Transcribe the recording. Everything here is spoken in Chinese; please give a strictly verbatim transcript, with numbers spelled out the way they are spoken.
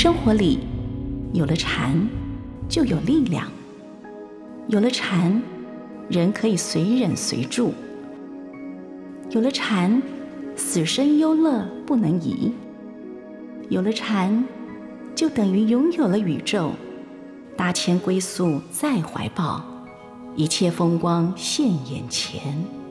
生活里，有了禅，就有力量；有了禅，人可以随忍随住；有了禅，死生忧乐不能移；有了禅，就等于拥有了宇宙，大千归宿在怀抱，一切风光现眼前。